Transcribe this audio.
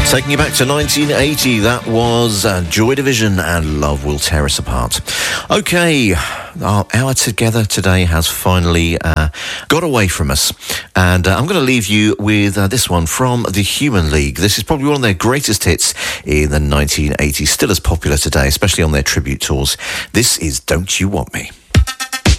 Taking you back to 1980, that was Joy Division and Love Will Tear Us Apart. Okay, our hour together today has finally got away from us. And I'm going to leave you with this one from the Human League. This is probably one of their greatest hits in the 1980s, still as popular today, especially on their tribute tours. This is Don't You Want Me?